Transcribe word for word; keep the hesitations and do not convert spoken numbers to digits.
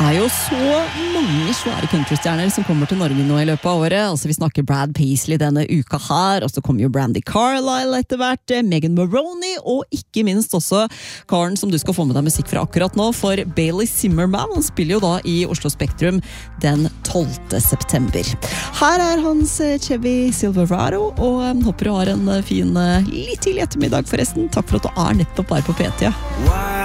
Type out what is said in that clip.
er jo så mange svære countrystjerner som kommer til Norge nå i løpet av året. Altså, vi snakker Brad Paisley denne uka her, og så kommer jo Brandy Carlisle etter hvert, Megan Maroney, og ikke minst også karen som du skal få med deg musikk fra akkurat nå, for Bailey Zimmerman. Han spiller jo da i Oslo Spektrum den tolvte september. Her er hans Chevy Silverado, og håper du har en fin litt tidlig ettermiddag forresten. Takk for at du er nettopp her på P T.